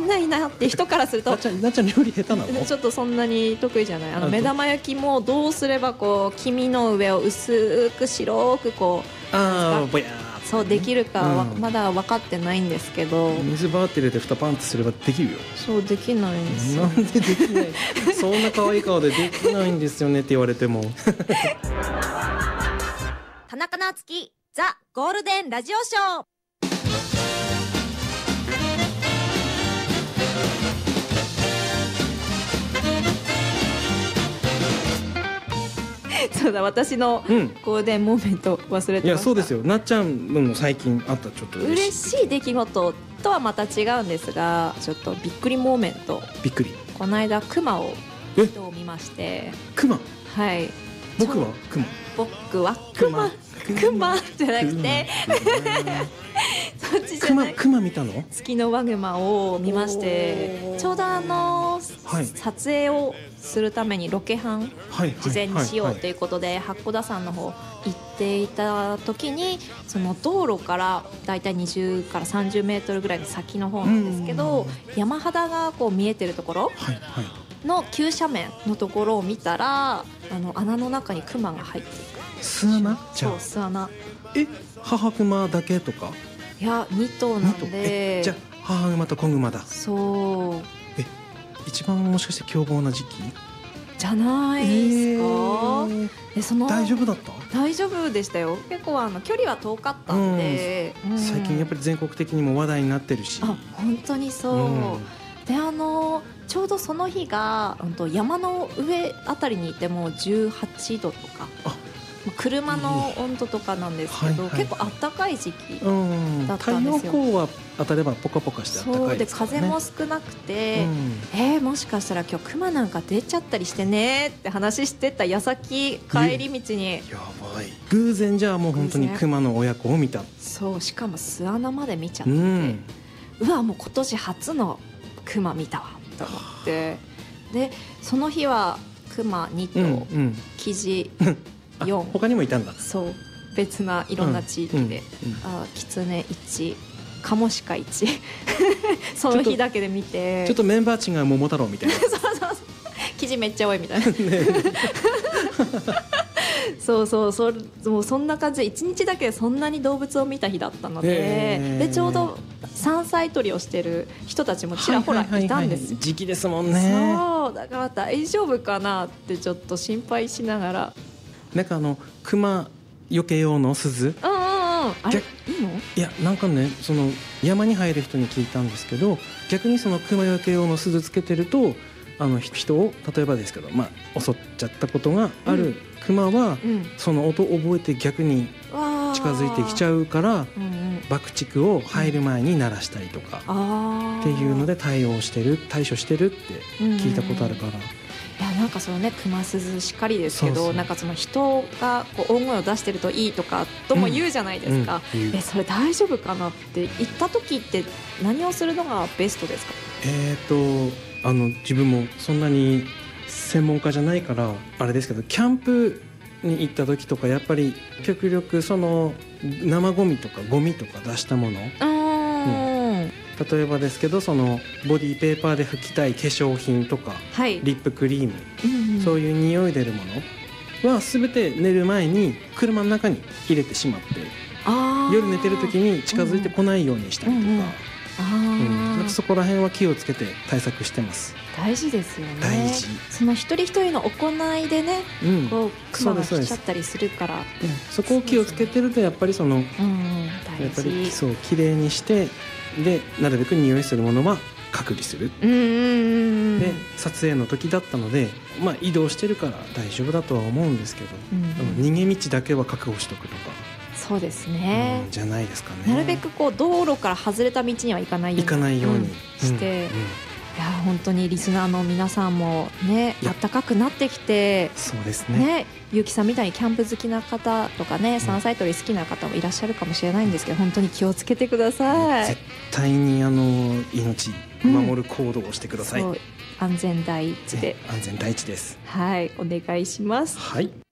ないなって人からするとなっちゃん料理下手なの？ ちょっとそんなに得意じゃない。目玉焼きもどうすればこう黄身の上を薄く白くこうぼやーそうできるかはまだ分かってないんですけど、 水バーって入れて蓋パンとすればできるよ。 そうできないんですよ。 なんでできないそんな可愛い顔でできないんですよねって言われても田中夏樹ザ・ゴールデンラジオショー。そうだ、私のゴールデンモーメント忘れてました。 いやそうですよ。なっちゃんも最近あったちょっと嬉しい出来事とはまた違うんですが、ちょっとびっくりモーメント。 びっくり。 この間クマを人を見まして。 クマ？ はい。 僕はクマ。 僕はクマじゃなくてそっちじゃない。 クマ見たの？ ツキノワグマを見まして、ちょうど撮影をするためにロケハン事前にしようということで八甲田山の方行っていた時に、その道路からだいたい20から30メートルぐらいの先の方なんですけど、山肌がこう見えてるところの急斜面のところを見たら、穴の中にクマが入っていく。 巣穴？ そう巣穴。 母クマだけとか？ いや2頭なんで。 じゃあ母グマと子グマだ。 そう。 一番もしかして凶暴な時期じゃないですか？ 大丈夫だった？大丈夫でしたよ。結構距離は遠かったんで、 最近やっぱり全国的にも話題になってるし。 本当にそう、でちょうどその日が山の上あたりにいても18度とか、車の温度とかなんですけど、結構暖かい時期だったんですよ。 太陽光は当たればポカポカして暖かいですからね。 そうで、風も少なくて、もしかしたら今日クマなんか出ちゃったりしてねって話してた矢先、帰り道にやばい、偶然じゃあもう本当にクマの親子を見た。 そう、しかも巣穴まで見ちゃって、うわもう今年初のクマ見たわと思って、でその日はクマ2頭、キジ4、 他にもいたんだ。 そう、別ないろんな地域で、キツネ1、カモシカ1その日だけで見て、 ちょっとメンバー違う桃太郎みたいなそうキジめっちゃ多いみたいなもうそんな感じで1日だけそんなに動物を見た日だったので、ちょうど山菜採りをしてる人たちもちらほらいたんですよ。 時期ですもんね。 そうだから大丈夫かなってちょっと心配しながら、 なんかクマよけ用の鈴、 あれいいの？ いやなんかね、その山に入る人に聞いたんですけど、逆にそのクマよけ用の鈴つけてると人を例えばですけど、襲っちゃったことがあるクマは、その音を覚えて逆に近づいてきちゃうから、爆竹を入る前に鳴らしたりとかっていうので対処してるって聞いたことあるから。 いやなんかそのね、クマ鈴しっかりですけど、なんかその人がこう大声を出してるといいとかとも言うじゃないですか。それ大丈夫かなって言った時って何をするのがベストですか？ 自分もそんなに専門家じゃないからあれですけど、キャンプに行った時とかやっぱり極力その生ゴミとかゴミとか出したもの、例えばですけどそのボディペーパーで拭きたい化粧品とか、リップクリーム、そういう匂い出るものは全て寝る前に車の中に入れてしまって、夜寝てる時に近づいてこないようにしたりとか、そこら辺は気をつけて対策してます。 大事ですよね。 大事。 その一人一人の行いでね、こうクマが来ちゃったりするから、 そこを気をつけてるとやっぱりその、やっぱりそうきれいにしてでなるべく匂いするものは隔離する。で撮影の時だったので、移動してるから大丈夫だとは思うんですけど、逃げ道だけは確保しとくとか。 そうですね、 じゃないですかね。 なるべくこう道路から外れた道には行かないようにして、いや本当にリスナーの皆さんもね、暖かくなってきて、 そうですね、 ゆうきさんみたいにキャンプ好きな方とかね、山菜採り好きな方もいらっしゃるかもしれないんですけど、本当に気をつけてください。 絶対に命守る行動をしてください。 安全第一で、 安全第一です。 はい、お願いします。 はい。